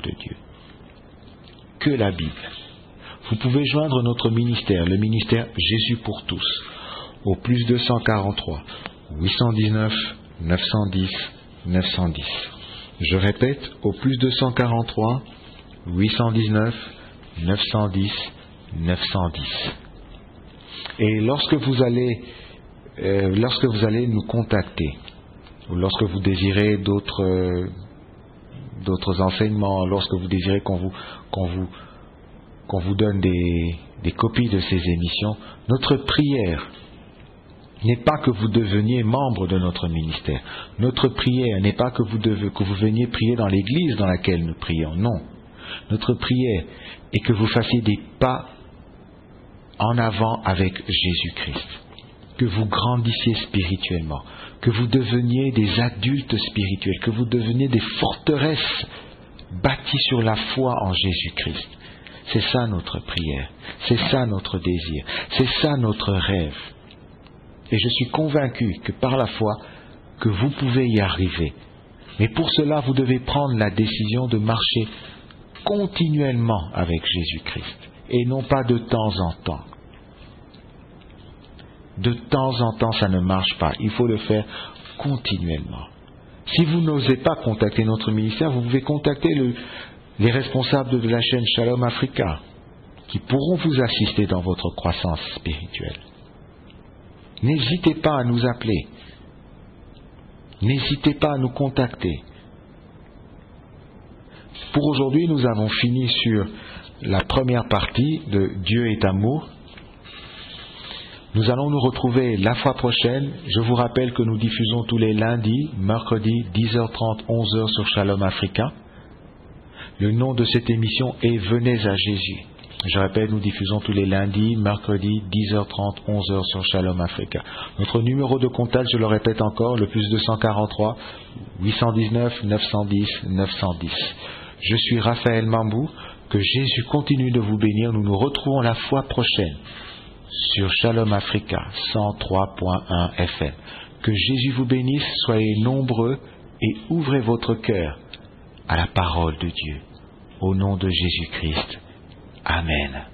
de Dieu. Que la Bible. Vous pouvez joindre notre ministère, le ministère Jésus pour tous, au plus 243 819 910 910. Je répète, au plus 243 819 910 910. Et lorsque vous allez nous contacter, ou lorsque vous désirez d'autres enseignements, lorsque vous désirez qu'on vous donne des copies de ces émissions, notre prière n'est pas que vous deveniez membre de notre ministère. Notre prière n'est pas que vous veniez prier dans l'église dans laquelle nous prions. Non. Notre prière est que vous fassiez des pas en avant avec Jésus-Christ. Que vous grandissiez spirituellement. Que vous deveniez des adultes spirituels. Que vous deveniez des forteresses bâties sur la foi en Jésus-Christ. C'est ça notre prière. C'est ça notre désir. C'est ça notre rêve. Et je suis convaincu que par la foi, que vous pouvez y arriver. Mais pour cela, vous devez prendre la décision de marcher continuellement avec Jésus-Christ. Et non pas de temps en temps. De temps en temps, ça ne marche pas. Il faut le faire continuellement. Si vous n'osez pas contacter notre ministère, vous pouvez contacter les responsables de la chaîne Shalom Africa, qui pourront vous assister dans votre croissance spirituelle. N'hésitez pas à nous appeler. N'hésitez pas à nous contacter. Pour aujourd'hui, nous avons fini sur la première partie de Dieu est amour. Nous allons nous retrouver la fois prochaine. Je vous rappelle que nous diffusons tous les lundis, mercredis, 10h30, 11h sur Shalom Africa. Le nom de cette émission est Venez à Jésus. Je répète, nous diffusons tous les lundis, mercredis, 10h30, 11h sur Shalom Africa. Notre numéro de contact, je le répète encore, le plus 243 819 910 910. Je suis Raphaël Mambou. Que Jésus continue de vous bénir. Nous nous retrouvons la fois prochaine sur Shalom Africa 103.1 FM. Que Jésus vous bénisse, soyez nombreux et ouvrez votre cœur à la parole de Dieu. Au nom de Jésus-Christ. Amen.